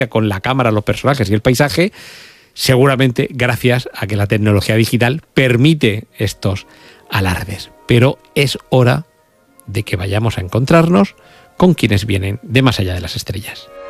con la cámara, los personajes y el paisaje, seguramente gracias a que la tecnología digital permite estos alardes. Pero es hora de que vayamos a encontrarnos con quienes vienen de más allá de las estrellas.